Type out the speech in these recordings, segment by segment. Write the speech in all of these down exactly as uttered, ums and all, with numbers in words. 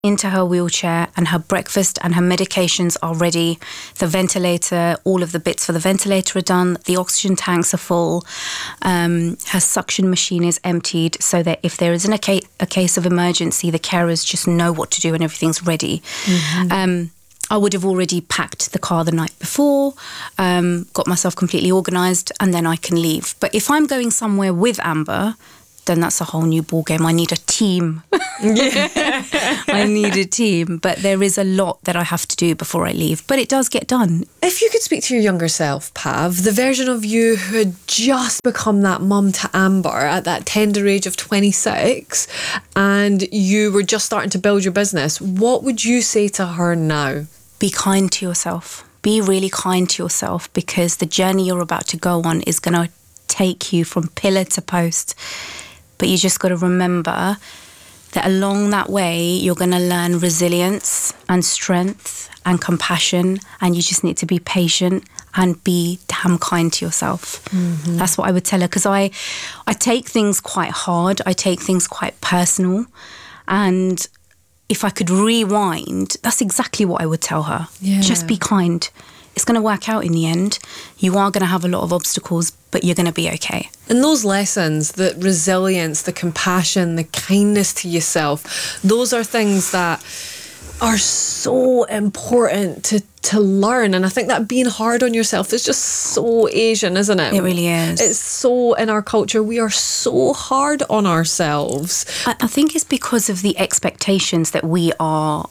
into her wheelchair and her breakfast and her medications are ready. The ventilator, all of the bits for the ventilator are done. The oxygen tanks are full. Um, her suction machine is emptied so that if there is an, a, ca- a case of emergency, the carers just know what to do and everything's ready. Mm-hmm. Um, I would have already packed the car the night before, um, got myself completely organised, and then I can leave. But if I'm going somewhere with Amber, then that's a whole new ballgame. I need a team. Yeah. I need a team. But there is a lot that I have to do before I leave. But it does get done. If you could speak to your younger self, Pav, the version of you who had just become that mum to Amber at that tender age of twenty-six, and you were just starting to build your business, what would you say to her now? Be kind to yourself. Be really kind to yourself, because the journey you're about to go on is going to take you from pillar to post. But you just got to remember that along that way, you're going to learn resilience and strength and compassion, and you just need to be patient and be damn kind to yourself. Mm-hmm. That's what I would tell her, because I, I take things quite hard. I take things quite personal. And if I could rewind, that's exactly what I would tell her. Yeah. Just be kind. It's going to work out in the end. You are going to have a lot of obstacles, but you're going to be okay. And those lessons, the resilience, the compassion, the kindness to yourself, those are things that are so important to, to learn. And I think that being hard on yourself is just so Asian, isn't it? It really is. It's so, in our culture, we are so hard on ourselves. I, I think it's because of the expectations that we are...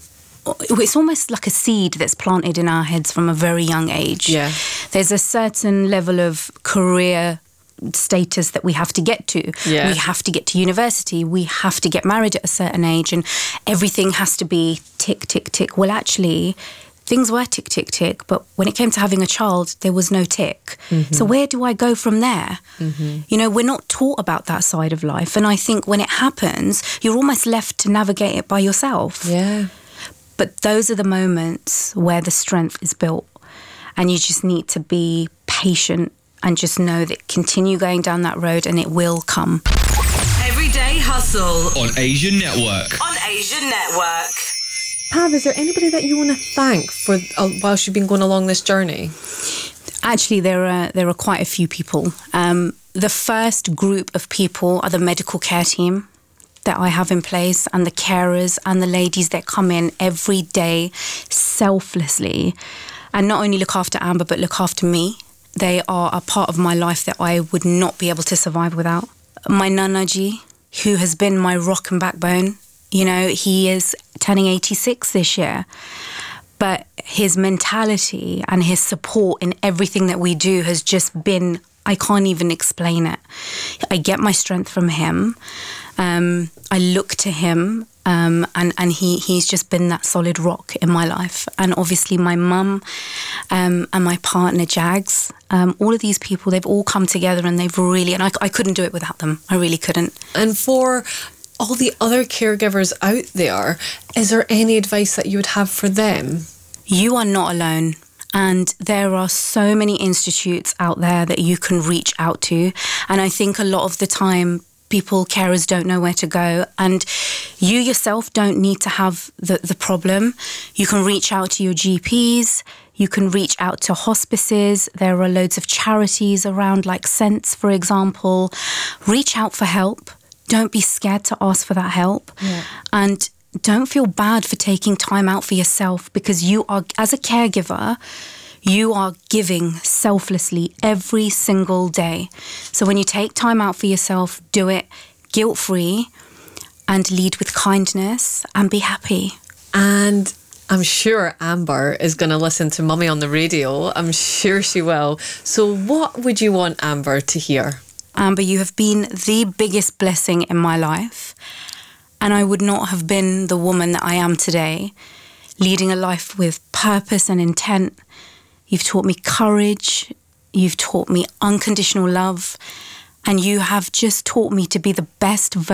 It's almost like a seed that's planted in our heads from a very young age. Yeah. There's a certain level of career status that we have to get to. Yeah. We have to get to university. We have to get married at a certain age, and everything has to be tick, tick, tick. Well, actually, things were tick, tick, tick, but when it came to having a child, there was no tick. Mm-hmm. So where do I go from there? Mm-hmm. You know, we're not taught about that side of life. And I think when it happens, you're almost left to navigate it by yourself. Yeah. But those are the moments where the strength is built, and you just need to be patient and just know that continue going down that road and it will come. Everyday Hustle on Asian Network. On Asian Network. Pav, is there anybody that you want to thank for uh, whilst you've been going along this journey? Actually, there are there are quite a few people. Um, the first group of people are the medical care team that I have in place, and the carers and the ladies that come in every day selflessly and not only look after Amber but look after me. They are a part of my life that I would not be able to survive without. My Nanaji, who has been my rock and backbone, you know, he is turning eighty-six this year, but his mentality and his support in everything that we do has just been, I can't even explain it. I get my strength from him. Um, I look to him, um, and, and he, he's just been that solid rock in my life. And obviously my mum um, and my partner, Jags, um, all of these people, they've all come together and they've really, and I, I couldn't do it without them. I really couldn't. And for all the other caregivers out there, is there any advice that you would have for them? You are not alone. And there are so many institutes out there that you can reach out to. And I think a lot of the time, people, carers don't know where to go, and you yourself don't need to have the, the problem. You can reach out to your G Ps, you can reach out to hospices. There are loads of charities around, like Sense, for example. Reach out for help. Don't be scared to ask for that help. Yeah. And don't feel bad for taking time out for yourself, because you are, as a caregiver, you are giving selflessly every single day. So when you take time out for yourself, do it guilt-free and lead with kindness and be happy. And I'm sure Amber is going to listen to Mummy on the radio. I'm sure she will. So what would you want Amber to hear? Amber, you have been the biggest blessing in my life. And I would not have been the woman that I am today, leading a life with purpose and intent. You've taught me courage, you've taught me unconditional love, and you have just taught me to be the best version